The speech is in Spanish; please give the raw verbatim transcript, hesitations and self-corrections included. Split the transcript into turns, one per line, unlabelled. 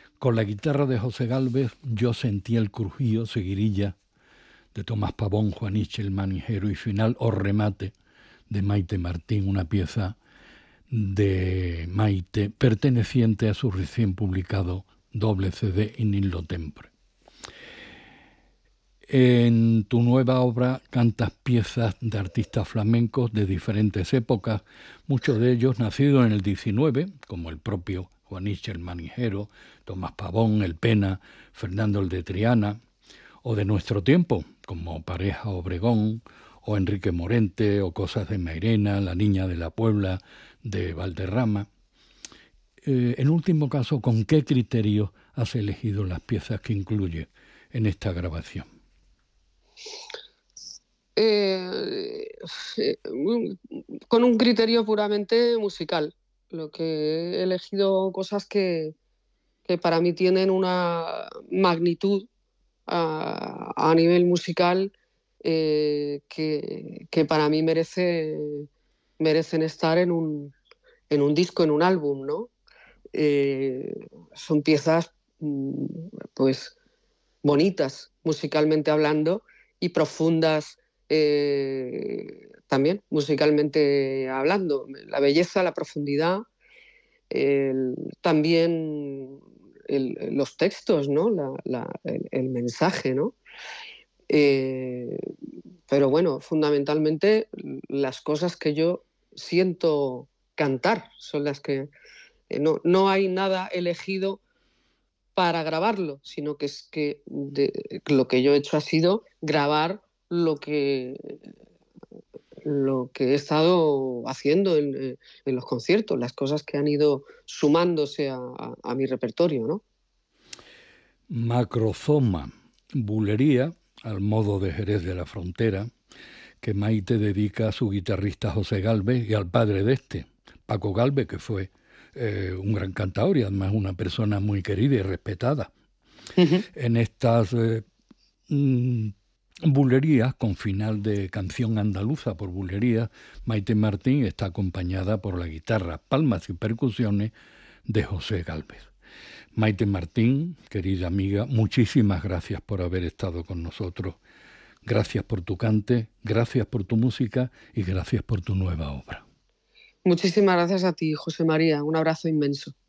Con la guitarra de José Gálvez yo sentí el crujido, seguirilla de Tomás Pavón, Juaniche el Manijero y final o remate de Maite Martín, una pieza de Maite perteneciente a su recién publicado doble C D In illo tempore. En tu nueva obra cantas piezas de artistas flamencos de diferentes épocas, muchos de ellos nacidos en el diecinueve, como el propio Juaniche el Manijero, Tomás Pavón, El Pena, Fernando el de Triana, o de nuestro tiempo, como Pareja Obregón, o Enrique Morente, o Cosas de Mairena, La Niña de la Puebla, de Valderrama. Eh, en último caso, ¿con qué criterio has elegido las piezas que incluye en esta grabación?
Eh, eh, con un criterio puramente musical. Lo que he elegido cosas que, que para mí tienen una magnitud a, a nivel musical eh, que, que para mí merece, merecen estar en un, en un disco, en un álbum, ¿no? Eh, son piezas pues bonitas musicalmente hablando y profundas eh, también musicalmente hablando. La belleza, la profundidad, el, también el, los textos, ¿no? la, la, el, el mensaje, ¿no? Eh, pero bueno, fundamentalmente las cosas que yo siento cantar son las que eh, no, no hay nada elegido para grabarlo, sino que es que de, lo que yo he hecho ha sido grabar lo que lo que he estado haciendo en, en los conciertos, las cosas que han ido sumándose a, a, a mi repertorio, ¿no?
Macrozoma, bulería, al modo de Jerez de la Frontera, que Maite dedica a su guitarrista José Gálvez y al padre de este, Paco Gálvez, que fue eh, un gran cantador y además una persona muy querida y respetada. Uh-huh. En estas eh, mm, bulerías, con final de canción andaluza por bulería, Maite Martín está acompañada por la guitarra, palmas y percusiones de José Gálvez. Maite Martín, querida amiga, muchísimas gracias por haber estado con nosotros. Gracias por tu cante, gracias por tu música y gracias por tu nueva obra.
Muchísimas gracias a ti, José María. Un abrazo inmenso.